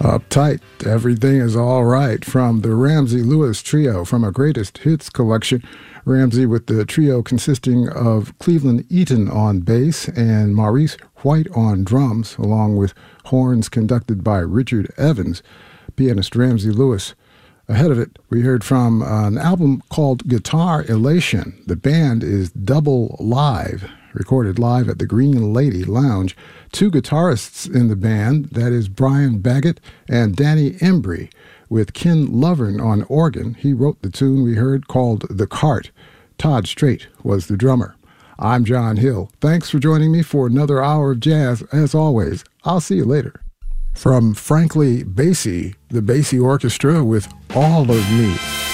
Uptight, Everything Is All Right from the Ramsey Lewis Trio from a Greatest Hits collection. Ramsey with the trio consisting of Cleveland Eaton on bass and Maurice White on drums, along with horns conducted by Richard Evans, pianist Ramsey Lewis. Ahead of it, we heard from an album called Guitar Elation. The band is Double Live, recorded live at the Green Lady Lounge. Two guitarists in the band, that is Brian Baggett and Danny Embry, with Ken Lovern on organ. He wrote the tune we heard called The Cart. Todd Straight was the drummer. I'm John Hill. Thanks for joining me for another hour of jazz. As always, I'll see you later. From Frankly Basie, the Basie Orchestra with All of Me.